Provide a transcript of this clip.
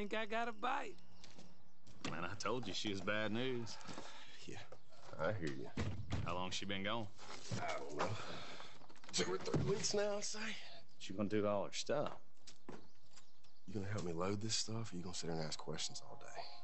think I got a bite. Man, I told you she was bad news. Yeah, I hear you. How long she been gone? I don't know. 2 or 3 weeks now, I'd say. She gonna do all her stuff. You gonna help me load this stuff, or you gonna sit there and ask questions all day?